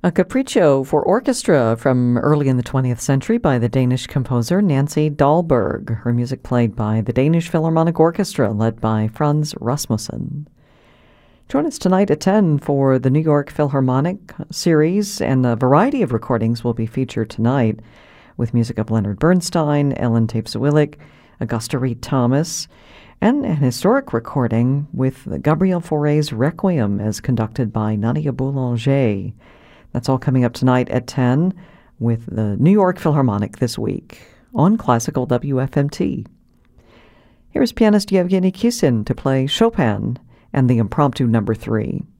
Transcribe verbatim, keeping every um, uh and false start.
A capriccio for orchestra from early in the twentieth century by the Danish composer Nancy Dahlberg. Her music played by the Danish Philharmonic Orchestra, led by Frans Rasmussen. Join us tonight at ten for the New York Philharmonic series, and a variety of recordings will be featured tonight with music of Leonard Bernstein, Ellen Tapes-Willick, Augusta Reed Thomas, and an historic recording with Gabriel Fauré's Requiem as conducted by Nadia Boulanger. That's all coming up tonight at ten with the New York Philharmonic this week on Classical W F M T. Here is pianist Yevgeny Kissin to play Chopin and the Impromptu Number Three.